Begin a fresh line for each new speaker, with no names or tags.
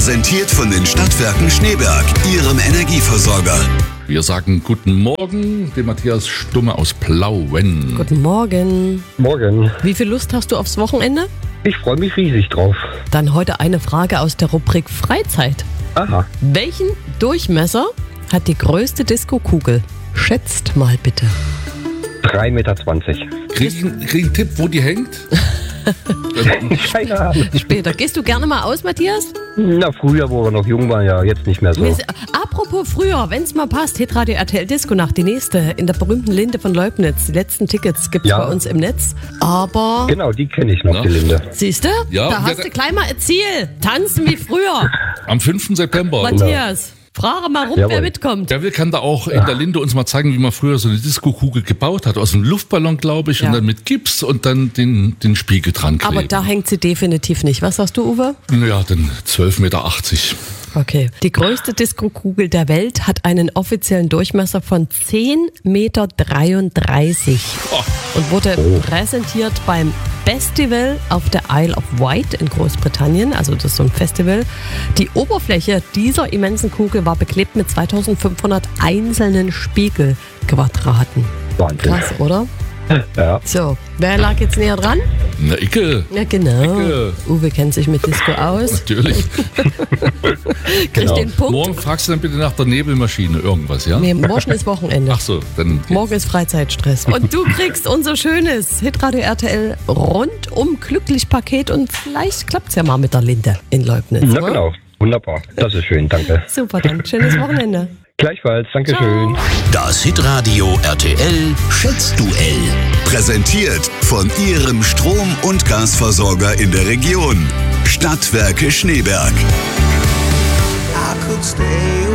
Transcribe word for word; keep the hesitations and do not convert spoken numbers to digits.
Präsentiert von den Stadtwerken Schneeberg, Ihrem Energieversorger.
Wir sagen guten Morgen, dem Matthias Stumme aus Plauen.
Guten Morgen.
Morgen.
Wie viel Lust hast du aufs Wochenende?
Ich freue mich riesig drauf.
Dann heute eine Frage aus der Rubrik Freizeit.
Aha.
Welchen Durchmesser hat die größte Diskokugel? Schätzt mal bitte.
drei Meter zwanzig.
Krieg ich einen krieg ich einen Tipp, wo die hängt?
Keine Ahnung.
Später. Gehst du gerne mal aus, Matthias?
Na, früher, wo wir noch jung waren, ja, jetzt nicht mehr so.
Mir ist- Apropos früher, wenn es mal passt, Hitradio R T L Disco Nacht, die nächste in der berühmten Linde von Leubnitz. Die letzten Tickets gibt es
Ja.
bei uns im Netz. Aber,
Genau, die kenne ich noch,
Ja.
die Linde.
siehst du,
Ja,
da
und
hast
wer-
du gleich mal ein Ziel. Tanzen wie früher.
Am fünften September.
Matthias, frage mal rum,
Jawohl.
wer mitkommt.
Der will, kann da auch in der Linde uns mal zeigen, wie man früher so eine Diskokugel gebaut hat. Aus einem Luftballon, glaube ich,
Ja.
und dann mit Gips und dann den, den Spiegel dran kleben.
Aber da hängt sie definitiv nicht. Was sagst du, Uwe?
Ja, dann zwölf Meter achtzig.
Okay. Die größte Diskokugel der Welt hat einen offiziellen Durchmesser von zehn Meter dreiunddreißig
Oh.
und wurde präsentiert beim Festival auf der Isle of Wight in Großbritannien. Also das ist so ein Festival. Die Oberfläche dieser immensen Kugel war beklebt mit zweitausendfünfhundert einzelnen Spiegelquadraten.
Wahnsinn.
Krass, oder?
Ja.
So, wer lag jetzt näher dran?
Na, Icke.
Ja, genau.
Ecke.
Uwe kennt sich mit Disco aus.
Natürlich.
Kriegt
Genau.
den Punkt.
Morgen fragst du dann bitte nach der Nebelmaschine irgendwas, ja?
Nee, morgen ist Wochenende.
Ach so, dann geht's.
Morgen ist Freizeitstress. Und du kriegst unser schönes Hitradio R T L rundum glücklich Paket und vielleicht klappt's ja mal mit der Linde in Leubnitz.
Na
ne?
genau, wunderbar. Das ist schön, danke.
Super, dann schönes Wochenende.
Gleichfalls, Dankeschön.
Das Hitradio R T L Schätzduell. Präsentiert von Ihrem Strom- und Gasversorger in der Region. Stadtwerke Schneeberg.
I could stay